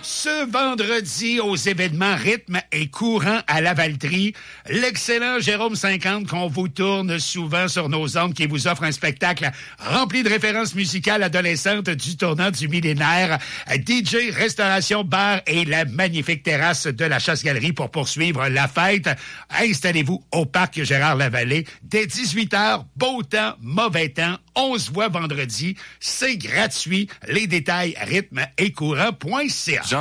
Ce vendredi, aux événements Rythme et Courant à Lavaltrie, l'excellent Jérôme 50 qu'on vous tourne souvent sur nos ondes qui vous offre un spectacle rempli de références musicales adolescentes du tournant du millénaire, DJ, restauration, bar et la magnifique terrasse de la Chasse-Galerie pour poursuivre la fête. Installez-vous au parc Gérard-Lavallée dès 18h, beau temps, mauvais temps, on se voit vendredi, c'est gratuit. Les détails rythme et courant.ca.